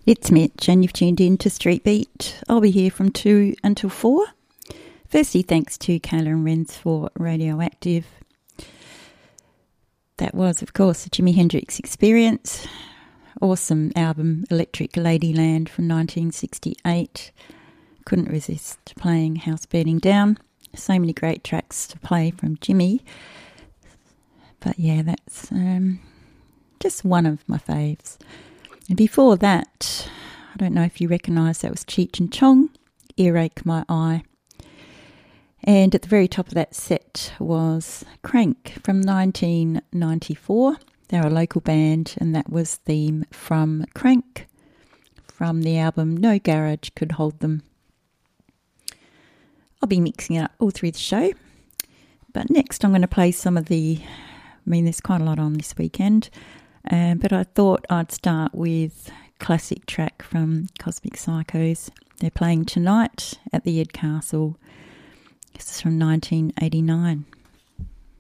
It's Mitch and you've tuned in to Street Beat. I'll be here from 2 until 4. Firstly, thanks to Kayla and Renz for Radioactive. That was, of course, the Jimi Hendrix Experience. Awesome album, Electric Ladyland from 1968. Couldn't resist playing House Burning Down. So many great tracks to play from Jimmy. But yeah, that's just one of my faves. And before that, I don't know if you recognise, that was Cheech and Chong, Earache My Eye. And at the very top of that set was Crank from 1994. They're a local band, and that was Theme from Crank from the album No Garage Could Hold Them. I'll be mixing it up all through the show. But next I'm going to play some of there's quite a lot on this weekend. But I thought I'd start with a classic track from Cosmic Psychos. They're playing tonight at the Ed Castle. This is from 1989.